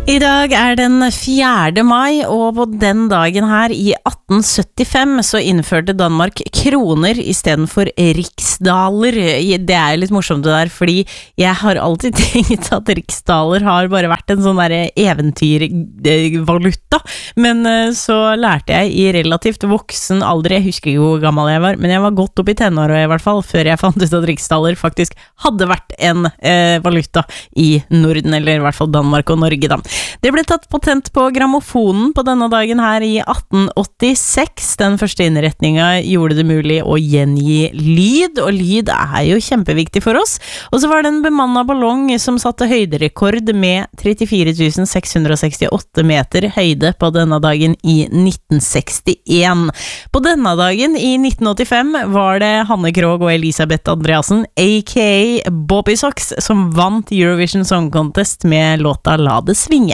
I dag den 4. mai, og på den dagen her i 1875 så innførte Danmark kroner I stedet for riksdaler. Det litt morsomt det der, fordi jeg har alltid tenkt at riksdaler har bare vært en sånn der eventyrvaluta, men så lærte jeg I relativt voksen alder, jeg husker ikke hvor gammel jeg var, men jeg var godt opp I tenåra I hvert fall, før jeg fant ut at riksdaler faktisk hadde vært en valuta I Norden, eller I hvert fall Danmark og Norge da. Det ble tatt patent på grammofonen på denne dagen her I 1886. Den første innretningen gjorde det mulig å gjengi lyd, og lyd jo kjempeviktig for oss. Og så var det en bemannet ballong som satte høyderekord med 34 668 meter høyde på denne dagen I 1961. På denne dagen I 1985 var det Hanne Krogh og Elisabeth Andreassen, a.k.a. Bobby Sox, som vant Eurovision Song Contest med låta La det svinge.